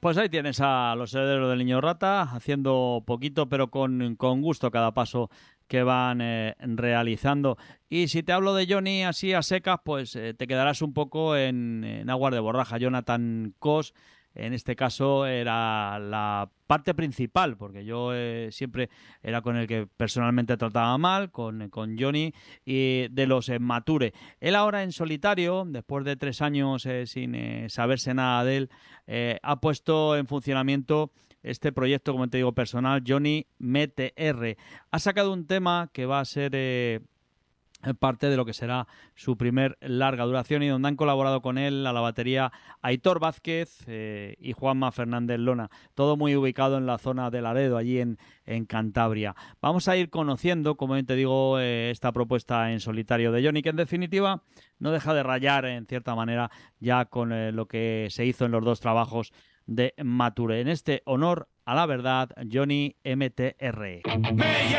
Pues ahí tienes a los herederos del Niño Rata haciendo poquito pero con gusto cada paso que van realizando. Y si te hablo de Johnny así a secas, pues te quedarás un poco en aguas de borraja. Jonathan Cos, en este caso, era la parte principal, porque yo siempre era con el que personalmente trataba mal, con Johnny, y de los Mature. Él ahora en solitario, después de 3 años sin saberse nada de él, ha puesto en funcionamiento este proyecto, como te digo, personal, Johnny MTR. Ha sacado un tema que va a ser parte de lo que será su primer larga duración y donde han colaborado con él a la batería Aitor Vázquez y Juanma Fernández Lona, todo muy ubicado en la zona de Laredo, allí en Cantabria. Vamos a ir conociendo, como te digo, esta propuesta en solitario de Johnny, que en definitiva no deja de rayar en cierta manera ya con lo que se hizo en los 2 trabajos de Mature. En este honor a la verdad, Johnny MTR.